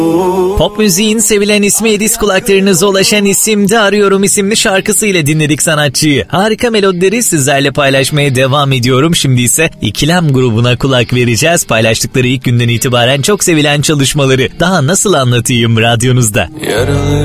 Pop müziğin sevilen ismi Edis, kulaklarınıza ulaşan isimde Arıyorum isimli şarkısıyla dinledik sanatçıyı. Harika melodileri sizlerle paylaşmaya devam ediyorum. Şimdi ise İkilem grubuna kulak vereceğiz. Paylaştıkları ilk günden itibaren çok sevilen çalışmaları. Daha nasıl anlatayım radyonuzda? Yaralı